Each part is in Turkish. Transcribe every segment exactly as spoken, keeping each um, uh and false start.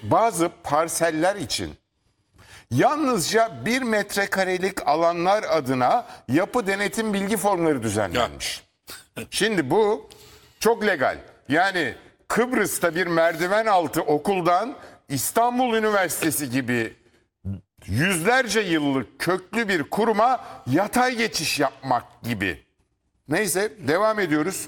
bazı parseller için yalnızca bir metrekarelik alanlar adına yapı denetim bilgi formları düzenlenmiş. Şimdi bu çok legal. Yani Kıbrıs'ta bir merdiven altı okuldan İstanbul Üniversitesi gibi yüzlerce yıllık köklü bir kuruma yatay geçiş yapmak gibi. Neyse devam ediyoruz.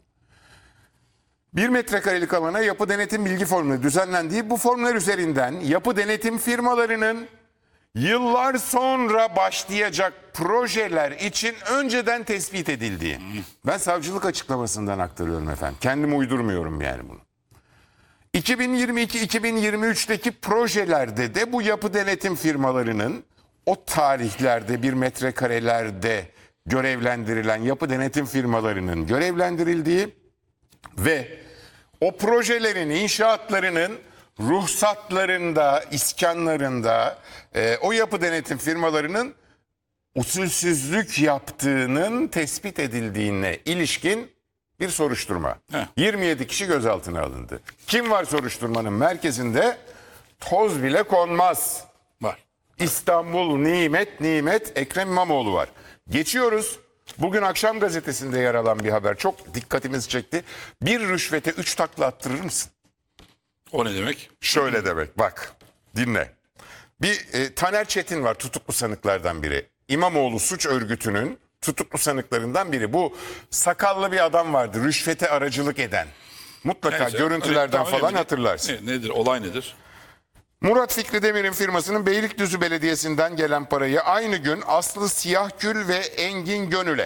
Bir metrekarelik alana yapı denetim bilgi formları düzenlendiği, bu formlar üzerinden yapı denetim firmalarının yıllar sonra başlayacak projeler için önceden tespit edildiği. Ben savcılık açıklamasından aktarıyorum efendim. Kendim uydurmuyorum yani bunu. iki bin yirmi iki iki bin yirmi üç'teki projelerde de bu yapı denetim firmalarının o tarihlerde bir metrekarelerde görevlendirilen yapı denetim firmalarının görevlendirildiği ve o projelerin inşaatlarının ruhsatlarında, iskanlarında e, o yapı denetim firmalarının usulsüzlük yaptığının tespit edildiğine ilişkin bir soruşturma. Heh. yirmi yedi kişi gözaltına alındı. Kim var soruşturmanın merkezinde? Toz bile konmaz. Var. İstanbul Nimet Nimet Ekrem İmamoğlu var. Geçiyoruz. Bugün Akşam Gazetesi'nde yer alan bir haber. Çok dikkatimizi çekti. Bir rüşvete üç takla attırır mısın? O ne demek? Şöyle demek, bak dinle. Bir e, Taner Çetin var, tutuklu sanıklardan biri. İmamoğlu suç örgütünün tutuklu sanıklarından biri. Bu sakallı bir adam vardı, rüşvete aracılık eden. Mutlaka Neyse, görüntülerden öyle- falan öyle- hatırlarsın. Ne- nedir? Olay nedir? Murat Fikri Demir'in firmasının Beylikdüzü Belediyesi'nden gelen parayı aynı gün Aslı Siyahgül ve Engin Gönül'e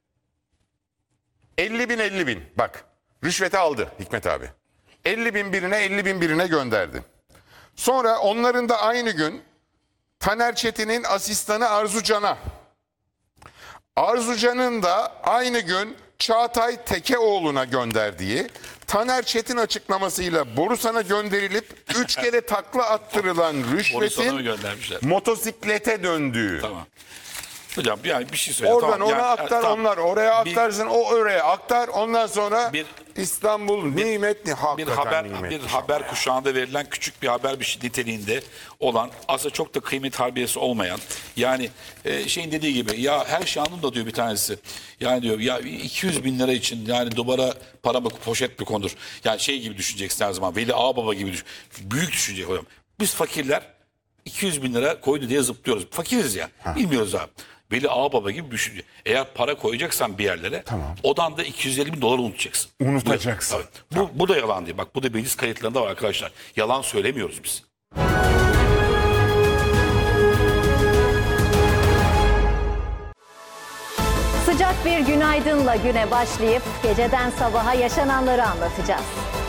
elli bin elli bin bak rüşvete aldı Hikmet abi. elli bin birine elli bin birine gönderdi. Sonra onların da aynı gün Taner Çetin'in asistanı Arzu Can'a, Arzu Can'ın da aynı gün Çağatay Tekeoğlu'na gönderdiği, Taner Çetin açıklamasıyla Borusan'a gönderilip üç kere takla attırılan Borusan'a mı rüşvetin göndermişler? motosiklete döndüğü. Tamam. Hocam yani bir şey söyle. Oradan Tamam, ona yani, aktar, tamam. onlar oraya Bir- aktarsın, o oraya aktar. Ondan sonra Bir- İstanbul nimetli, bir hakikaten haber nimetli. bir haber kuşağında verilen küçük bir haber bir şey niteliğinde olan, aslında çok da kıymet harbiyesi olmayan, yani e, şeyin dediği gibi, ya her şey anında diyor bir tanesi, yani diyor ya iki yüz bin lira için yani duvara para mı poşet mi konur, yani şey gibi düşüneceksin her zaman, Veli Ağababa gibi düşün, büyük düşünecek hocam. Biz fakirler iki yüz bin lira koydu diye zıplıyoruz, fakiriz ya, bilmiyoruz abi. Veli Ağababa gibi düşünce. Eğer para koyacaksan bir yerlere, Tamam. odan da iki yüz elli bin dolar unutacaksın. Unutacaksın. Bu, evet. bu, bu da yalan değil. Bak bu da meclis kayıtlarında var arkadaşlar. Yalan söylemiyoruz biz. Sıcak bir günaydınla güne başlayıp geceden sabaha yaşananları anlatacağız.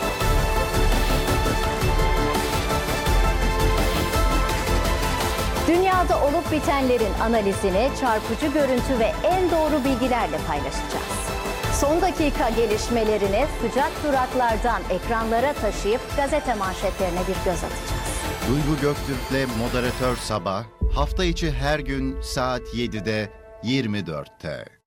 Dünyada olup bitenlerin analizini çarpıcı görüntü ve en doğru bilgilerle paylaşacağız. Son dakika gelişmelerini sıcak duraklardan ekranlara taşıyıp gazete manşetlerine bir göz atacağız. Duygu Göktürk'le Moderatör Sabah hafta içi her gün saat yedide yirmi dörtte.